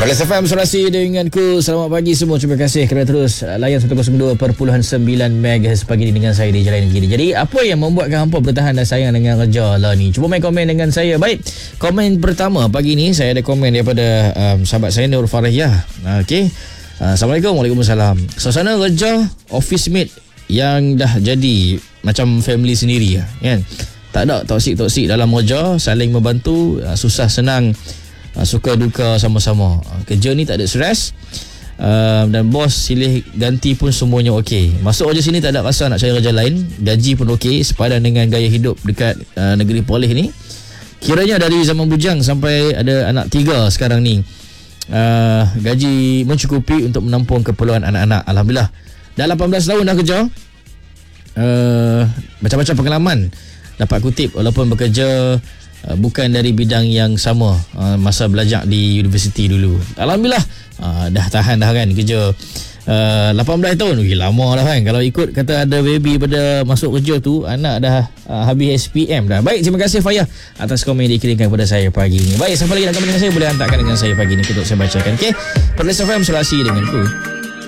Perlis FM Surasi denganku. Selamat pagi semua. Terima kasih kerana terus layan 102.9 MHz pagi ni dengan saya di Jalan Negeri. Jadi apa yang membuatkan hampa bertahan dan sayang dengan kerja lah ni? Cuba main komen dengan saya. Baik, komen pertama pagi ni saya ada komen daripada sahabat saya Nur Farahiyah. Okey. Assalamualaikum. Waalaikumsalam. Suasana kerja office mate yang dah jadi macam family sendiri kan. Tak ada toksik-toksik dalam kerja, saling membantu, susah senang, suka duka sama-sama. Kerja ni tak ada stres, dan bos silih ganti pun semuanya okey. Masuk kerja sini tak ada rasa nak cari kerja lain, gaji pun okey, sepadan dengan gaya hidup dekat negeri polis ni. Kiranya dari zaman bujang sampai ada anak 3 sekarang ni, gaji mencukupi untuk menampung keperluan anak-anak. Alhamdulillah. Dah 18 tahun dah kerja, macam-macam pengalaman dapat kutip walaupun bekerja bukan dari bidang yang sama masa belajar di universiti dulu. Alhamdulillah, dah tahan dah kan kerja 18 tahun. Lama dah kan. Kalau ikut kata ada baby pada masuk kerja tu, anak dah habis SPM dah. Baik, terima kasih Fayah atas komen yang dikirimkan kepada saya pagi ni. Baik, siapa lagi nak komen dengan saya boleh hantarkan dengan saya pagi ni untuk saya bacakan. Okey, Perlis FM Surasi denganku.